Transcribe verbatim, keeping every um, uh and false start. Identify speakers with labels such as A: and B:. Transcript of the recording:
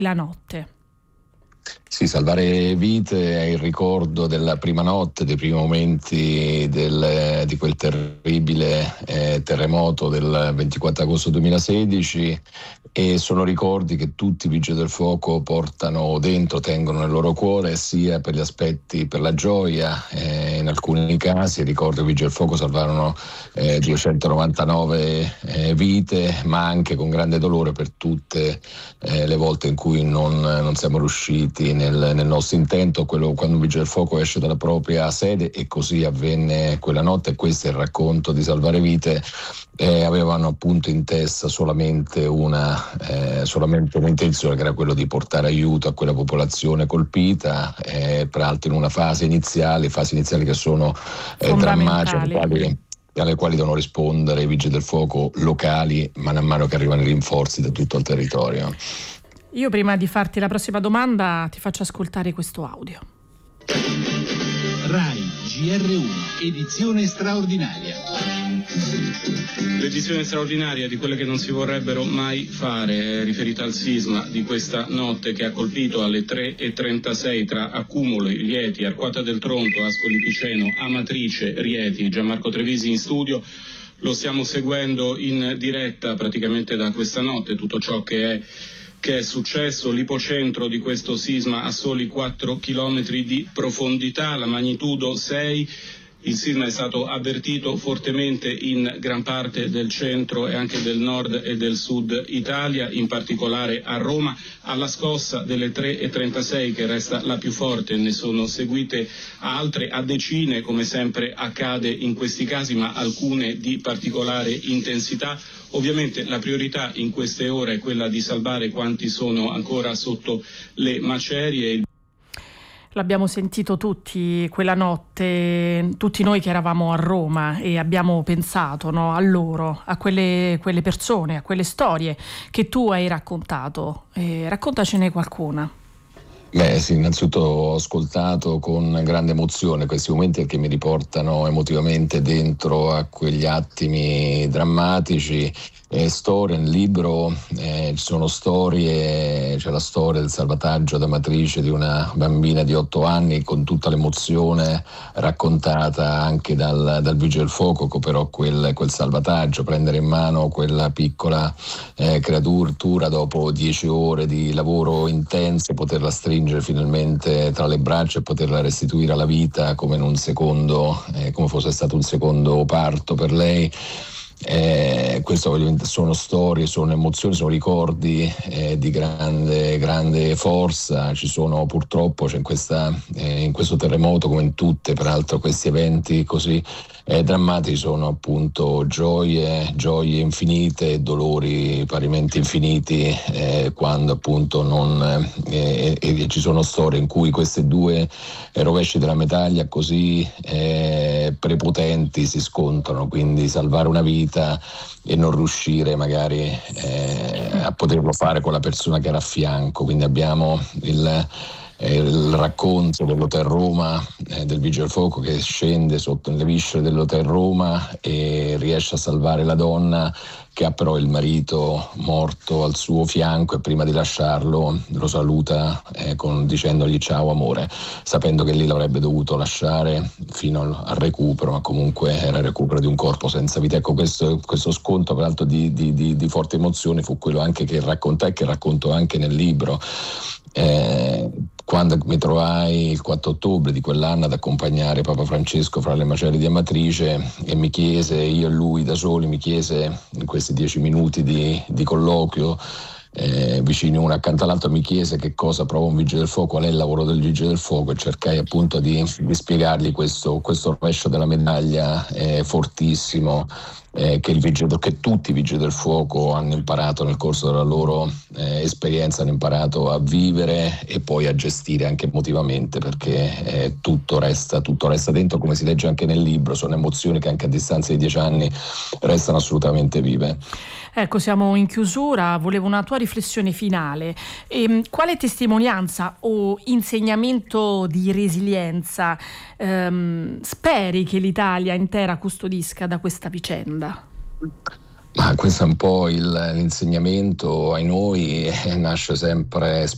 A: la notte.
B: Sì, salvare vite è il ricordo della prima notte, dei primi momenti del, di quel terribile eh, terremoto del ventiquattro agosto duemilasedici, e sono ricordi che tutti i vigili del fuoco portano dentro, tengono nel loro cuore, sia per gli aspetti, per la gioia, eh, in alcuni casi ricordo i vigili del fuoco salvarono eh, duecentonovantanove eh, vite, ma anche con grande dolore per tutte eh, le volte in cui non, non siamo riusciti nel, nel nostro intento, quello quando un vigile del fuoco esce dalla propria sede, e così avvenne quella notte. Questo è il racconto di Salvare Vite. Eh, avevano appunto in testa solamente una eh, solamente un'intenzione, che era quello di portare aiuto a quella popolazione colpita, eh, peraltro in una fase iniziale, fasi iniziali che sono eh, drammatiche, alle quali, alle quali devono rispondere i vigili del fuoco locali man mano che arrivano i rinforzi da tutto il territorio.
A: Io prima di farti la prossima domanda ti faccio ascoltare questo audio.
C: Rai G R uno, edizione straordinaria.
D: L'edizione straordinaria di quelle che non si vorrebbero mai fare, è riferita al sisma di questa notte che ha colpito alle tre e trentasei tra Accumoli, Rieti, Arquata del Tronto, Ascoli Piceno, Amatrice, Rieti. Gianmarco Trevisi in studio. Lo stiamo seguendo in diretta praticamente da questa notte, tutto ciò che è che è successo. L'ipocentro di questo sisma a soli quattro chilometri di profondità, la magnitudo sei. Il sisma è stato avvertito fortemente in gran parte del centro e anche del nord e del sud Italia, in particolare a Roma. Alla scossa delle tre e trentasei, che resta la più forte, ne sono seguite altre a decine, come sempre accade in questi casi, ma alcune di particolare intensità. Ovviamente la priorità in queste ore è quella di salvare quanti sono ancora sotto le macerie.
A: L'abbiamo sentito tutti quella notte, tutti noi che eravamo a Roma, e abbiamo pensato, no, a loro, a quelle, quelle persone, a quelle storie che tu hai raccontato. Eh, raccontacene qualcuna.
B: Beh sì, innanzitutto ho ascoltato con grande emozione questi momenti che mi riportano emotivamente dentro a quegli attimi drammatici. Eh, storie nel libro, eh, ci sono storie, c'è la storia del salvataggio da Amatrice di una bambina di otto anni, con tutta l'emozione raccontata anche dal, dal vigile del fuoco, però quel, quel salvataggio, prendere in mano quella piccola eh, creatura dopo dieci ore di lavoro intenso, poterla stringere finalmente tra le braccia e poterla restituire alla vita come in un secondo, eh, come fosse stato un secondo parto per lei. Eh, questo sono storie, sono emozioni, sono ricordi eh, di grande, grande forza. Ci sono purtroppo, c'è in, questa, eh, in questo terremoto, come in tutte peraltro questi eventi così eh, drammatici, sono appunto gioie, gioie infinite e dolori parimenti infiniti, eh, quando appunto non eh, e ci sono storie in cui queste due rovesci della medaglia così eh, prepotenti si scontrano, quindi salvare una vita e non riuscire magari eh, a poterlo fare con la persona che era a fianco. Quindi abbiamo il, eh, il racconto dell'Hotel Roma, eh, del vigile del fuoco che scende sotto le viscere dell'Hotel Roma e riesce a salvare la donna, che ha però il marito morto al suo fianco, e prima di lasciarlo lo saluta eh, con, dicendogli ciao amore, sapendo che lì l'avrebbe dovuto lasciare fino al, al recupero, ma comunque era il recupero di un corpo senza vita. Ecco, questo, questo sconto peraltro di, di, di, di forte emozione fu quello anche che raccontai e che racconto anche nel libro. Eh, quando mi trovai il quattro ottobre di quell'anno ad accompagnare Papa Francesco fra le macerie di Amatrice, e mi chiese, io e lui da soli, mi chiese in questi dieci minuti di, di colloquio, eh, vicini uno accanto all'altro, mi chiese che cosa prova un vigile del fuoco, qual è il lavoro del vigile del fuoco, e cercai appunto di, di spiegargli questo, questo rovescio della medaglia eh, fortissimo, eh, che, il vigile, che tutti i vigili del fuoco hanno imparato nel corso della loro eh, esperienza, hanno imparato a vivere e poi a gestire anche emotivamente, perché eh, tutto resta, tutto resta dentro, come si legge anche nel libro. Sono emozioni che anche a distanza di dieci anni restano assolutamente vive.
A: Ecco, siamo in chiusura, volevo una tua riflessione finale. E, quale testimonianza o insegnamento di resilienza ehm, speri che l'Italia intera custodisca da questa vicenda?
B: Ma questo è un po' il, l'insegnamento ai noi, eh, nasce sempre